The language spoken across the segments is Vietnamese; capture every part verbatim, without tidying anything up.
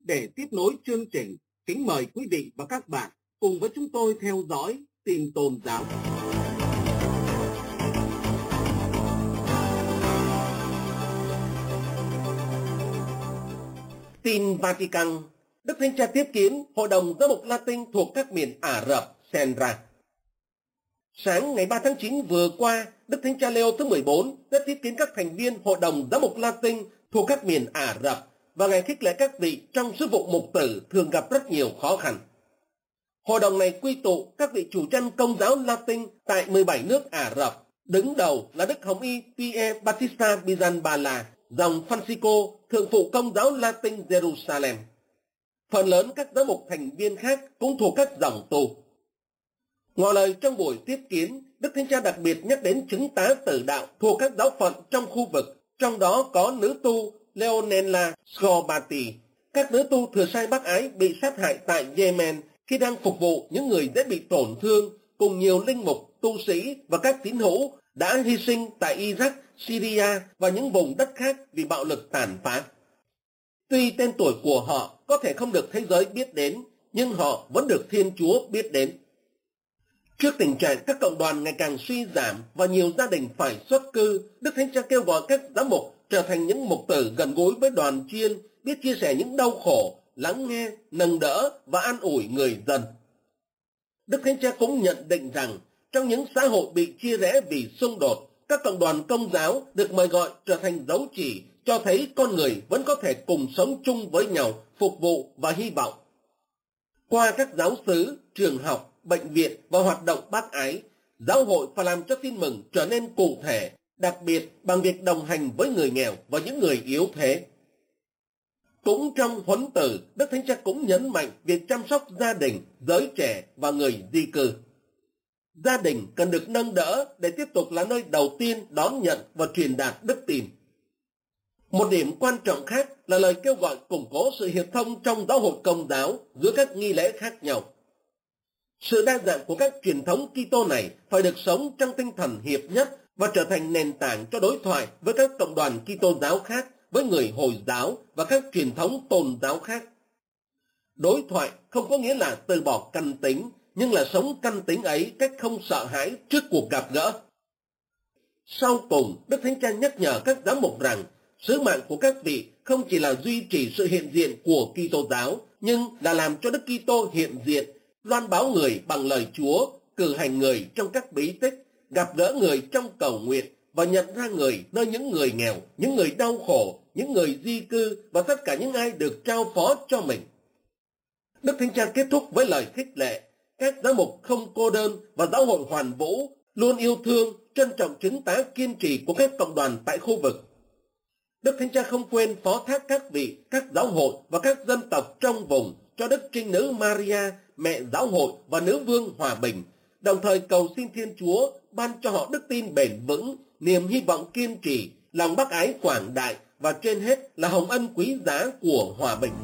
Để tiếp nối chương trình, kính mời quý vị và các bạn cùng với chúng tôi theo dõi tin tôn giáo. Tin Vatican. Đức Thánh Cha tiếp kiến Hội đồng Giám mục Latin thuộc các miền Ả Rập Senra. Sáng ngày ba tháng chín vừa qua, Đức Thánh Cha Leo thứ mười bốn đã tiếp kiến các thành viên Hội đồng Giám mục Latin thuộc các miền Ả Rập và Ngài khích lệ các vị trong sứ vụ mục tử thường gặp rất nhiều khó khăn. Hội đồng này quy tụ các vị chủ chăn công giáo Latin tại mười bảy nước Ả Rập, đứng đầu là Đức Hồng Y Pierre Battista Pizzaballa, dòng Francisco, thượng phụ công giáo Latin Jerusalem. Phần lớn các giám mục thành viên khác cũng thuộc các dòng tu. Ngỏ lời trong buổi tiếp kiến, Đức Thánh Cha đặc biệt nhắc đến chứng tá tử đạo thuộc các giáo phận trong khu vực, trong đó có nữ tu Leonella Scorbati. Các nữ tu thừa sai bác ái bị sát hại tại Yemen khi đang phục vụ những người dễ bị tổn thương, cùng nhiều linh mục, tu sĩ và các tín hữu đã hy sinh tại Iraq, Syria và những vùng đất khác vì bạo lực tàn phá. Tuy tên tuổi của họ có thể không được thế giới biết đến, nhưng họ vẫn được Thiên Chúa biết đến. Trước tình trạng các cộng đoàn ngày càng suy giảm và nhiều gia đình phải xuất cư, Đức Thánh Cha kêu gọi các giám mục trở thành những mục tử gần gũi với đoàn chiên, biết chia sẻ những đau khổ, lắng nghe, nâng đỡ và an ủi người dân. Đức Thánh Cha cũng nhận định rằng, trong những xã hội bị chia rẽ vì xung đột, các cộng đoàn công giáo được mời gọi trở thành dấu chỉ cho thấy con người vẫn có thể cùng sống chung với nhau, phục vụ và hy vọng. Qua các giáo xứ, trường học, bệnh viện và hoạt động bác ái, giáo hội phải làm cho tin mừng trở nên cụ thể, đặc biệt bằng việc đồng hành với người nghèo và những người yếu thế. Cũng trong huấn tử, Đức Thánh Cha cũng nhấn mạnh việc chăm sóc gia đình, giới trẻ và người di cư. Gia đình cần được nâng đỡ để tiếp tục là nơi đầu tiên đón nhận và truyền đạt đức tin. Một điểm quan trọng khác là lời kêu gọi củng cố sự hiệp thông trong giáo hội công giáo giữa các nghi lễ khác nhau. Sự đa dạng của các truyền thống Kitô này phải được sống trong tinh thần hiệp nhất và trở thành nền tảng cho đối thoại với các cộng đoàn Kitô giáo khác, với người Hồi giáo và các truyền thống tôn giáo khác. Đối thoại không có nghĩa là từ bỏ căn tính, nhưng là sống căn tính ấy cách không sợ hãi trước cuộc gặp gỡ. Sau cùng, Đức Thánh Cha nhắc nhở các giám mục rằng sứ mạng của các vị không chỉ là duy trì sự hiện diện của Kitô giáo, nhưng là làm cho Đức Kitô hiện diện, loan báo người bằng lời Chúa, cử hành người trong các bí tích, gặp gỡ người trong cầu nguyện và nhận ra người nơi những người nghèo, những người đau khổ, những người di cư và tất cả những ai được trao phó cho mình. Đức Thánh Cha kết thúc với lời khích lệ, các giám mục không cô đơn và giáo hội hoàn vũ luôn yêu thương, trân trọng chứng tá kiên trì của các cộng đoàn tại khu vực. Đức Thánh Cha không quên phó thác các vị, các giáo hội và các dân tộc trong vùng cho Đức Trinh Nữ Maria, mẹ giáo hội và nữ vương hòa bình, đồng thời cầu xin Thiên Chúa ban cho họ đức tin bền vững, niềm hy vọng kiên trì, lòng bác ái quảng đại và trên hết là hồng ân quý giá của hòa bình.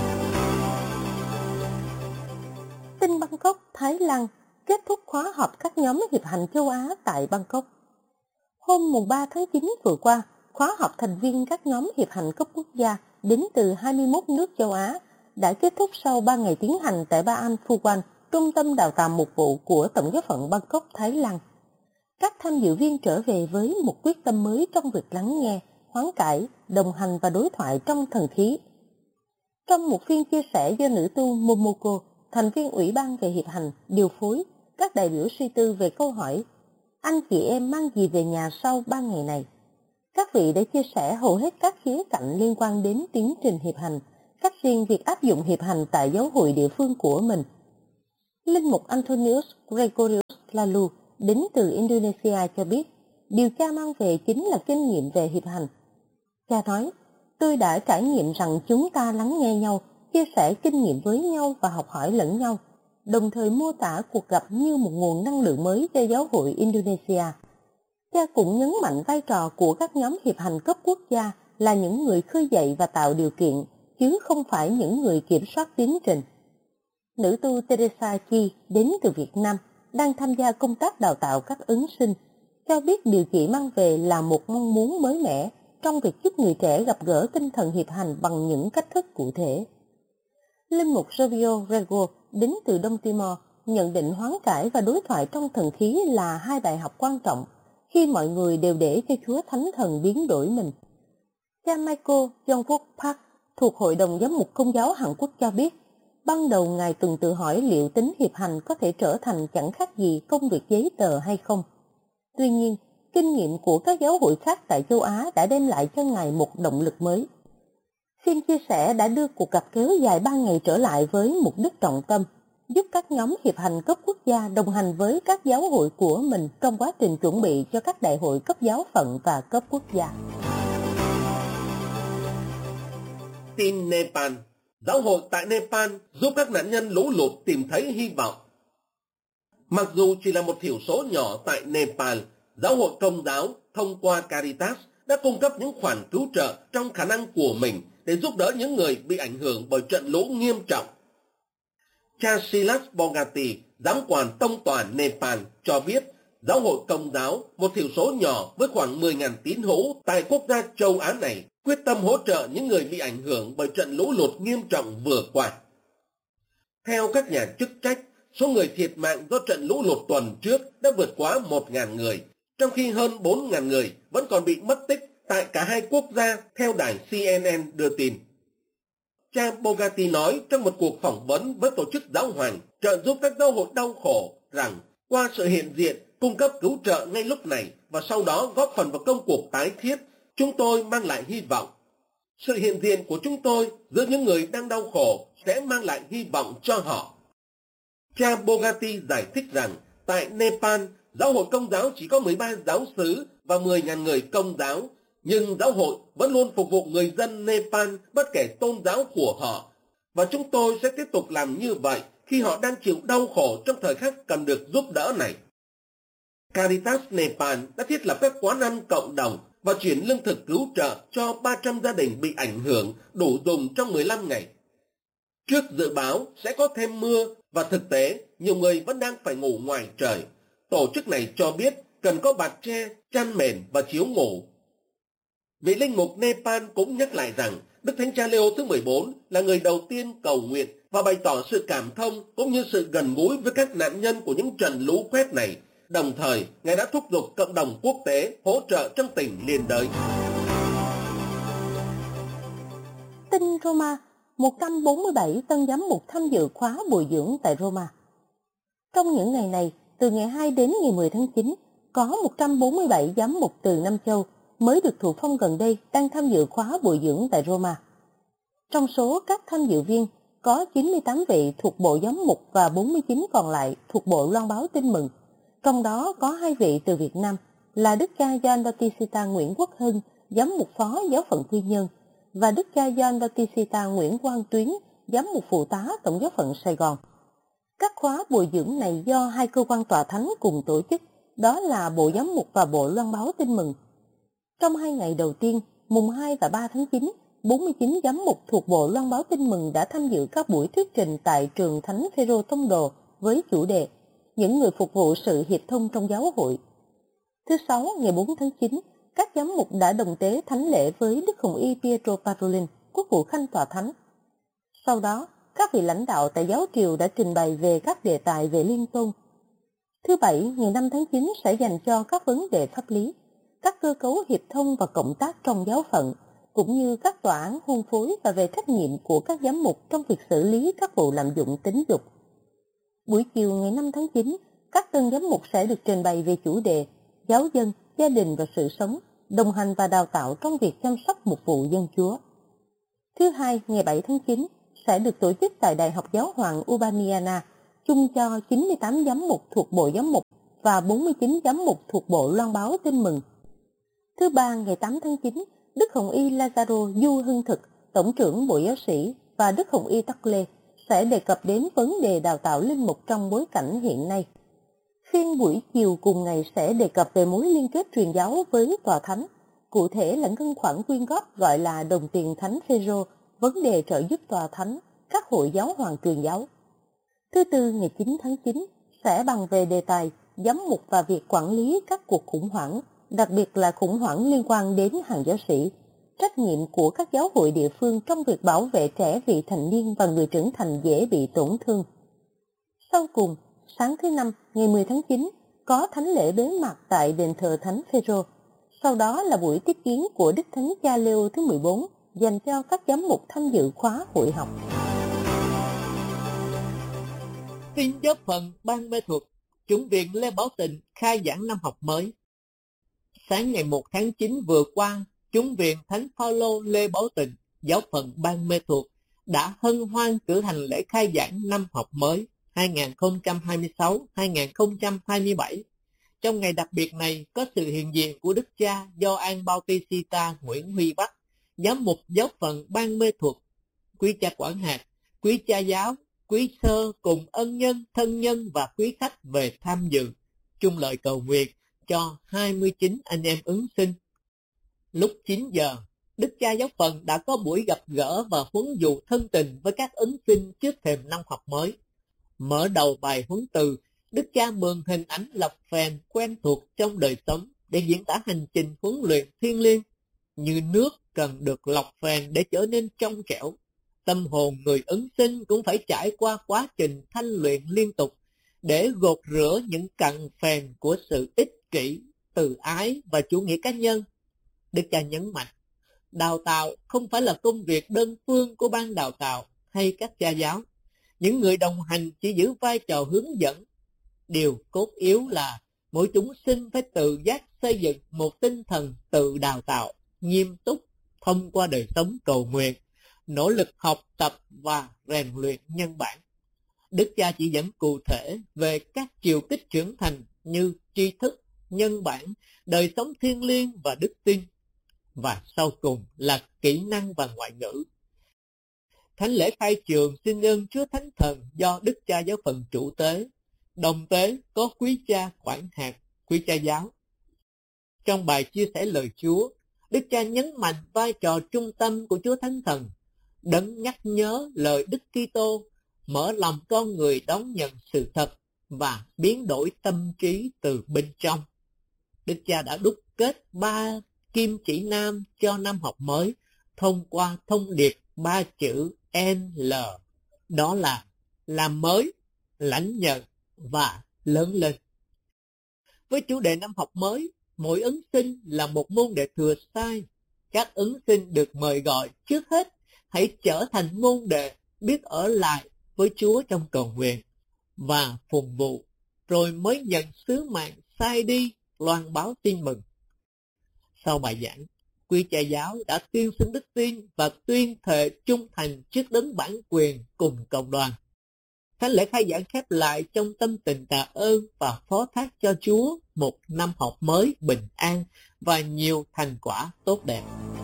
Tin Bangkok, Thái Lan, kết thúc khóa họp các nhóm hiệp hành châu Á tại Bangkok. Hôm mùng ba tháng chín vừa qua, khóa họp thành viên các nhóm hiệp hành cấp quốc gia đến từ hai mươi mốt nước châu Á đã kết thúc sau ba ngày tiến hành tại Ba An Phu Quan, trung tâm đào tạo mục vụ của Tổng giáo phận Bangkok, Thái Lan. Các tham dự viên trở về với một quyết tâm mới trong việc lắng nghe, hoán cải, đồng hành và đối thoại trong thần khí. Trong một phiên chia sẻ do nữ tu Momoko, thành viên Ủy ban về hiệp hành, điều phối, các đại biểu suy tư về câu hỏi anh chị em mang gì về nhà sau ba ngày này. Các vị đã chia sẻ hầu hết các khía cạnh liên quan đến tiến trình hiệp hành, cách riêng việc áp dụng hiệp hành tại giáo hội địa phương của mình. Linh mục Antonius Gregorius Lalu đến từ Indonesia cho biết, điều cha mang về chính là kinh nghiệm về hiệp hành. Cha nói, tôi đã trải nghiệm rằng chúng ta lắng nghe nhau, chia sẻ kinh nghiệm với nhau và học hỏi lẫn nhau, đồng thời mô tả cuộc gặp như một nguồn năng lượng mới cho giáo hội Indonesia. Cha cũng nhấn mạnh vai trò của các nhóm hiệp hành cấp quốc gia là những người khơi dậy và tạo điều kiện, chứ không phải những người kiểm soát tiến trình. Nữ tu Teresa Chi đến từ Việt Nam, đang tham gia công tác đào tạo các ứng sinh, cho biết điều chị mang về là một mong muốn mới mẻ trong việc giúp người trẻ gặp gỡ tinh thần hiệp hành bằng những cách thức cụ thể. Linh mục Sergio Rego đến từ Đông Timor nhận định hoán cải và đối thoại trong thần khí là hai bài học quan trọng khi mọi người đều để cho Chúa Thánh Thần biến đổi mình. Cha Michael Jong-wook Park thuộc Hội đồng Giám mục Công giáo Hàn Quốc cho biết, ban đầu Ngài từng tự hỏi liệu tính hiệp hành có thể trở thành chẳng khác gì công việc giấy tờ hay không. Tuy nhiên, kinh nghiệm của các giáo hội khác tại châu Á đã đem lại cho Ngài một động lực mới. Phiên chia sẻ đã đưa cuộc gặp kéo dài ba ngày trở lại với mục đích trọng tâm, giúp các nhóm hiệp hành cấp quốc gia đồng hành với các giáo hội của mình trong quá trình chuẩn bị cho các đại hội cấp giáo phận và cấp quốc gia. Tin Nepal. Giáo hội tại Nepal giúp các nạn nhân lũ lụt tìm thấy hy vọng. Mặc dù chỉ là một thiểu số nhỏ tại Nepal, giáo hội Công giáo thông qua Caritas đã cung cấp những khoản cứu trợ trong khả năng của mình để giúp đỡ những người bị ảnh hưởng bởi trận lũ nghiêm trọng. Cha Silas Bogati, giám quản tông toàn Nepal, cho biết giáo hội Công giáo, một thiểu số nhỏ với khoảng mười nghìn tín hữu tại quốc gia châu Á này, quyết tâm hỗ trợ những người bị ảnh hưởng bởi trận lũ lụt nghiêm trọng vừa qua. Theo các nhà chức trách, số người thiệt mạng do trận lũ lụt tuần trước đã vượt quá một nghìn người, trong khi hơn bốn nghìn người vẫn còn bị mất tích tại cả hai quốc gia, theo đài C N N đưa tin. Cha Bogati nói trong một cuộc phỏng vấn với tổ chức giáo hoàng trợ giúp các giáo hội đau khổ rằng qua sự hiện diện, cung cấp cứu trợ ngay lúc này và sau đó góp phần vào công cuộc tái thiết, chúng tôi mang lại hy vọng. Sự hiện diện của chúng tôi giữa những người đang đau khổ sẽ mang lại hy vọng cho họ. Cha Bogati giải thích rằng tại Nepal, giáo hội Công giáo chỉ có mười ba giáo xứ và mười nghìn người Công giáo, nhưng giáo hội vẫn luôn phục vụ người dân Nepal bất kể tôn giáo của họ. Và chúng tôi sẽ tiếp tục làm như vậy khi họ đang chịu đau khổ trong thời khắc cần được giúp đỡ này. Caritas Nepal đã thiết lập các quán ăn cộng đồng và chuyển lương thực cứu trợ cho ba trăm gia đình bị ảnh hưởng đủ dùng trong mười lăm ngày. Trước dự báo sẽ có thêm mưa và thực tế nhiều người vẫn đang phải ngủ ngoài trời, tổ chức này cho biết cần có bạt tre, chăn mền và chiếu ngủ. Vị linh mục Nepal cũng nhắc lại rằng Đức Thánh Cha Leo thứ mười bốn là người đầu tiên cầu nguyện và bày tỏ sự cảm thông cũng như sự gần gũi với các nạn nhân của những trận lũ quét này. Đồng thời, Ngài đã thúc giục cộng đồng quốc tế hỗ trợ trong tình liên đới. Tin Roma, một trăm bốn mươi bảy tân giám mục tham dự khóa bồi dưỡng tại Roma. Trong những ngày này, từ ngày hai đến ngày mười tháng chín, có một trăm bốn mươi bảy giám mục từ Nam Châu mới được thụ phong gần đây đang tham dự khóa bồi dưỡng tại Roma. Trong số các tham dự viên, có chín mươi tám vị thuộc Bộ Giám mục và bốn mươi chín còn lại thuộc Bộ Loan báo Tin mừng. Trong đó có hai vị từ Việt Nam là Đức cha Gioan Bautista Nguyễn Quốc Hưng, giám mục phó giáo phận Quy Nhơn, và Đức cha Gioan Bautista Nguyễn Quang Tuyến, giám mục phụ tá tổng giáo phận Sài Gòn. Các khóa bồi dưỡng này do hai cơ quan tòa thánh cùng tổ chức, đó là Bộ Giám mục và Bộ Loan báo Tin mừng. Trong hai ngày đầu tiên, mùng hai và ba tháng chín, bốn mươi chín giám mục thuộc Bộ Loan báo Tin mừng đã tham dự các buổi thuyết trình tại trường Thánh Phêrô Tông Đồ với chủ đề Những người phục vụ sự hiệp thông trong giáo hội. Thứ Sáu, ngày bốn tháng chín, các giám mục đã đồng tế thánh lễ với Đức Hồng Y Pietro Parolin, quốc vụ khanh tòa thánh. Sau đó, các vị lãnh đạo tại giáo triều đã trình bày về các đề tài về liên tôn. Thứ Bảy, ngày năm tháng chín sẽ dành cho các vấn đề pháp lý, các cơ cấu hiệp thông và cộng tác trong giáo phận, cũng như các tòa án hôn phối và về trách nhiệm của các giám mục trong việc xử lý các vụ lạm dụng tín dục. Buổi chiều ngày năm tháng chín, các tân giám mục sẽ được trình bày về chủ đề giáo dân, gia đình và sự sống, đồng hành và đào tạo trong việc chăm sóc mục vụ dân Chúa. Thứ Hai, ngày bảy tháng chín, sẽ được tổ chức tại Đại học Giáo hoàng Urbaniana, chung cho chín mươi tám giám mục thuộc Bộ Giám mục và bốn mươi chín giám mục thuộc Bộ Loan báo Tin mừng. Thứ Ba, ngày tám tháng chín, Đức Hồng Y Lazaro Du Hưng Thực, Tổng trưởng Bộ Giáo sĩ, và Đức Hồng Y Tắc Lê sẽ đề cập đến vấn đề đào tạo linh mục trong bối cảnh hiện nay. Phiên buổi chiều cùng ngày sẽ đề cập về mối liên kết truyền giáo với tòa thánh, cụ thể là ngân khoản quyên góp gọi là đồng tiền Thánh Phêrô, vấn đề trợ giúp tòa thánh, các hội giáo hoàng truyền giáo. Thứ Tư, ngày chín tháng chín, sẽ bàn về đề tài giám mục và việc quản lý các cuộc khủng hoảng, đặc biệt là khủng hoảng liên quan đến hàng giáo sĩ, trách nhiệm của các giáo hội địa phương trong việc bảo vệ trẻ vị thành niên và người trưởng thành dễ bị tổn thương. Sau cùng, sáng thứ Năm, ngày mười tháng chín, có thánh lễ bế mạc tại đền thờ Thánh Phêrô. Sau đó là buổi tiếp kiến của Đức Thánh Cha Leo thứ mười bốn dành cho các giám mục tham dự khóa hội học. Tin giáo phận Ban Mê Thuật, chủng viện Lê Bảo Tịnh khai giảng năm học mới. Sáng ngày một tháng chín vừa qua, chủng viện Thánh Phaolô Lê Bảo Tịnh, giáo phận Ban Mê Thuật đã hân hoan cử hành lễ khai giảng năm học mới hai nghìn không trăm hai mươi sáu hai nghìn không trăm hai mươi bảy. Trong ngày đặc biệt này có sự hiện diện của Đức cha Gioan Bautista Nguyễn Huy Bắc, giám mục giáo phận Ban Mê Thuật, quý cha quản hạt, quý cha giáo, quý sơ cùng ân nhân, thân nhân và quý khách về tham dự, chung lời cầu nguyện cho hai mươi chín anh em ứng sinh. Lúc chín giờ, Đức cha giáo phận đã có buổi gặp gỡ và huấn dụ thân tình với các ứng sinh trước thềm năm học mới. Mở đầu bài huấn từ, Đức cha mượn hình ảnh lọc phèn quen thuộc trong đời sống để diễn tả hành trình huấn luyện thiêng liêng. Như nước cần được lọc phèn để trở nên trong trẻo, tâm hồn người ứng sinh cũng phải trải qua quá trình thanh luyện liên tục để gột rửa những cặn phèn của sự ích kỷ, từ ái và chủ nghĩa cá nhân. Đức cha nhấn mạnh, đào tạo không phải là công việc đơn phương của ban đào tạo hay các cha giáo. Những người đồng hành chỉ giữ vai trò hướng dẫn. Điều cốt yếu là mỗi chúng sinh phải tự giác xây dựng một tinh thần tự đào tạo, nghiêm túc, thông qua đời sống cầu nguyện, nỗ lực học tập và rèn luyện nhân bản. Đức cha chỉ dẫn cụ thể về các chiều kích trưởng thành như tri thức, nhân bản, đời sống thiêng liêng và đức tin, và sau cùng là kỹ năng và ngoại ngữ. Thánh lễ khai trường xin ơn Chúa Thánh Thần do Đức cha giáo phận chủ tế, đồng tế có quý cha quản hạt, quý cha giáo. Trong bài chia sẻ lời Chúa, Đức cha nhấn mạnh vai trò trung tâm của Chúa Thánh Thần, đấng nhắc nhớ lời Đức Kitô, mở lòng con người đón nhận sự thật và biến đổi tâm trí từ bên trong. Đức cha đã đúc kết ba kim chỉ nam cho năm học mới thông qua thông điệp ba chữ en lờ, đó là làm mới, lãnh nhận và lớn lên. Với chủ đề năm học mới, mỗi ứng sinh là một môn đệ thừa sai. Các ứng sinh được mời gọi trước hết hãy trở thành môn đệ biết ở lại với Chúa trong cầu nguyện và phụng vụ, rồi mới nhận sứ mạng sai đi loan báo tin mừng. Sau bài giảng, quý cha giáo đã tuyên xưng đức tin và tuyên thệ trung thành trước đấng bản quyền cùng cộng đoàn. Thánh lễ khai giảng khép lại trong tâm tình tạ ơn và phó thác cho Chúa một năm học mới bình an và nhiều thành quả tốt đẹp.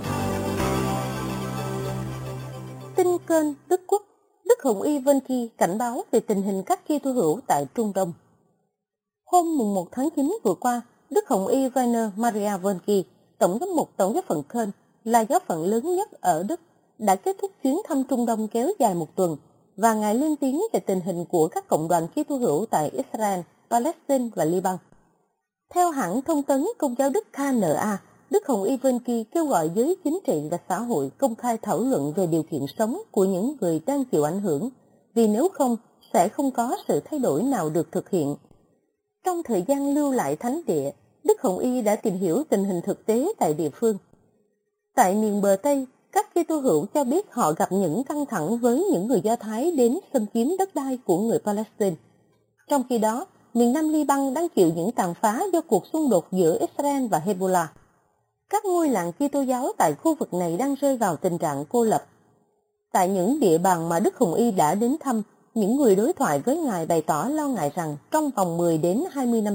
Tin kênh Đức Quốc, Đức Hồng Y Vân-ki cảnh báo về tình hình các Kitô hữu tại Trung Đông. Hôm mùng một tháng chín vừa qua, Đức Hồng Y Rainer Maria Vân-ki, Tổng giám mục Tổng giáo phận Köln, là giáo phận lớn nhất ở Đức, đã kết thúc chuyến thăm Trung Đông kéo dài một tuần, và Ngài lên tiếng về tình hình của các cộng đoàn Kitô hữu tại Israel, Palestine và Liban. Theo hãng thông tấn Công giáo Đức ca en a, Đức Hồng Y Vân-ki kêu gọi giới chính trị và xã hội công khai thảo luận về điều kiện sống của những người đang chịu ảnh hưởng, vì nếu không, sẽ không có sự thay đổi nào được thực hiện. Trong thời gian lưu lại thánh địa, Đức Hồng Y đã tìm hiểu tình hình thực tế tại địa phương. Tại miền bờ Tây, các Kitô hữu cho biết họ gặp những căng thẳng với những người Do Thái đến xâm chiếm đất đai của người Palestine. Trong khi đó, miền Nam Liban đang chịu những tàn phá do cuộc xung đột giữa Israel và Hezbollah. Các ngôi làng Kitô giáo tại khu vực này đang rơi vào tình trạng cô lập. Tại những địa bàn mà Đức Hồng Y đã đến thăm, những người đối thoại với Ngài bày tỏ lo ngại rằng trong vòng mười đến hai mươi năm